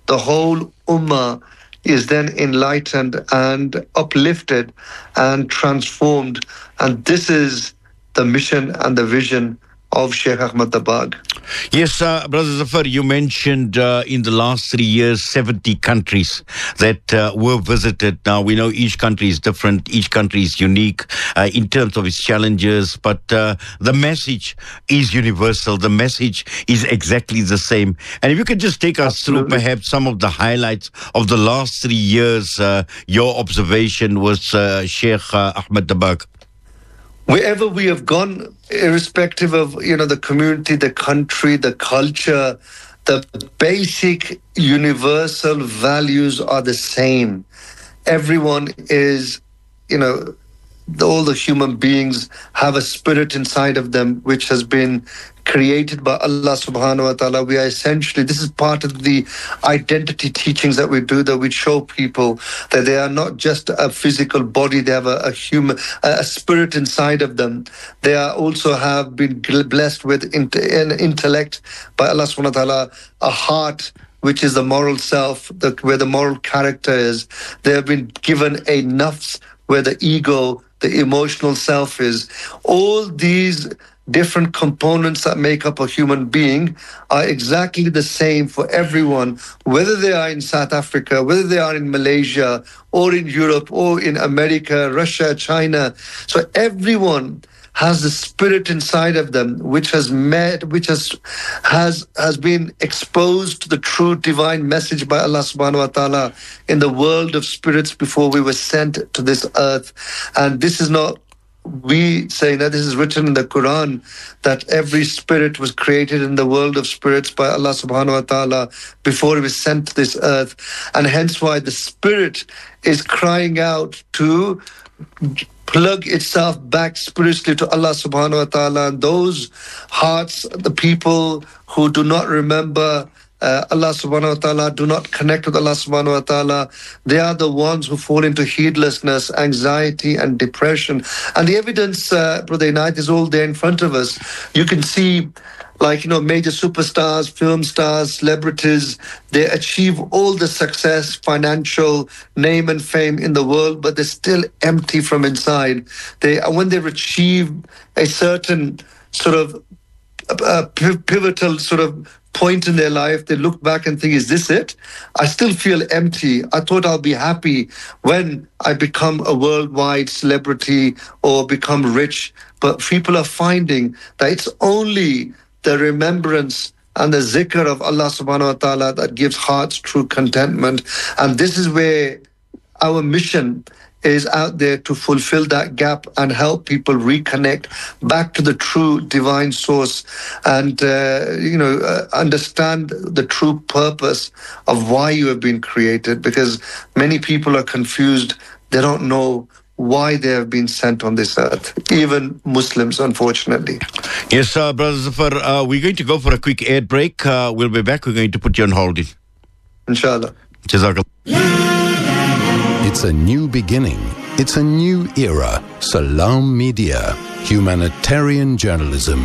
the whole ummah is then enlightened and uplifted and transformed. And this is the mission and the vision of Sheikh Ahmad Dabag. Yes, Brother Zafar, you mentioned in the last 3 years, 70 countries that were visited. Now, we know each country is different, each country is unique in terms of its challenges, but the message is universal. The message is exactly the same. And if you could just take us through perhaps some of the highlights of the last 3 years, your observation was Sheikh Ahmad Dabag. Wherever we have gone, irrespective of, the community, the country, the culture, the basic universal values are the same. Everyone is, all the human beings have a spirit inside of them which has been created by Allah subhanahu wa ta'ala. We are essentially, this is part of the identity teachings that we do, that we show people that they are not just a physical body, they have a human, a spirit inside of them. They are also have been blessed with an intellect by Allah subhanahu wa ta'ala, a heart which is the moral self, where the moral character is. They have been given a nafs, where the ego, the emotional self is. All these different components that make up a human being are exactly the same for everyone, whether they are in South Africa, whether they are in Malaysia, or in Europe, or in America, Russia, China. So everyone has the spirit inside of them which has been exposed to the true divine message by Allah subhanahu wa ta'ala in the world of spirits before we were sent to this earth. And this is not we saying that, this is written in the Quran, that every spirit was created in the world of spirits by Allah subhanahu wa ta'ala before it was sent to this earth. And hence why the spirit is crying out to plug itself back spiritually to Allah subhanahu wa ta'ala. And those hearts, the people who do not remember Allah subhanahu wa ta'ala, do not connect with Allah subhanahu wa ta'ala, they are the ones who fall into heedlessness, anxiety and depression. And the evidence, Brother Inayat, is all there in front of us. You can see, major superstars, film stars, celebrities, they achieve all the success, financial, name and fame in the world, but they're still empty from inside. When they've achieved a certain sort of pivotal sort of point in their life, they look back and think, is this it? I still feel empty. I thought I'll be happy when I become a worldwide celebrity or become rich. But people are finding that it's only the remembrance and the zikr of Allah subhanahu wa ta'ala that gives hearts true contentment. And this is where our mission is out there, to fulfill that gap and help people reconnect back to the true divine source and, understand the true purpose of why you have been created. Because many people are confused. They don't know why they have been sent on this earth, even Muslims, unfortunately. Yes, Brother Zafar, we're going to go for a quick ad break. We'll be back. We're going to put you on hold. Inshallah. Jazakallah. It's a new beginning. It's a new era. Salam Media. Humanitarian journalism.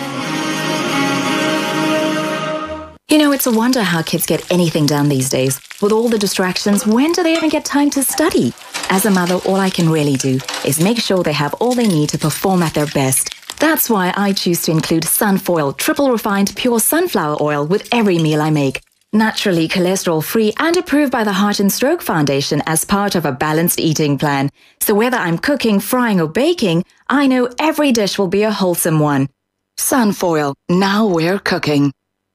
It's a wonder how kids get anything done these days. With all the distractions, when do they even get time to study? As a mother, all I can really do is make sure they have all they need to perform at their best. That's why I choose to include Sunfoil, triple refined pure sunflower oil with every meal I make. Naturally cholesterol-free and approved by the Heart and Stroke Foundation as part of a balanced eating plan. So whether I'm cooking, frying or baking, I know every dish will be a wholesome one. Sunfoil, now we're cooking.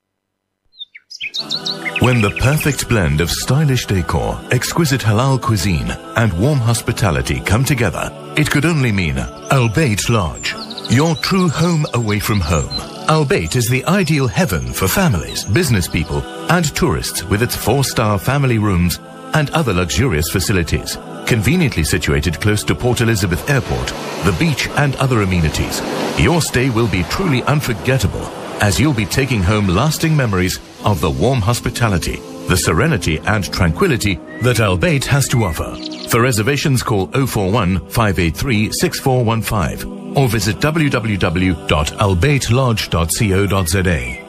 When the perfect blend of stylish decor, exquisite halal cuisine and warm hospitality come together, it could only mean Al Bayt Lodge, your true home away from home. Al Bayt is the ideal heaven for families, business people and tourists, with its 4-star family rooms and other luxurious facilities. Conveniently situated close to Port Elizabeth Airport, the beach and other amenities, your stay will be truly unforgettable, as you'll be taking home lasting memories of the warm hospitality, the serenity and tranquility that Al Bayt has to offer. For reservations, call 041 583 6415 or visit www.albaytlodge.co.za.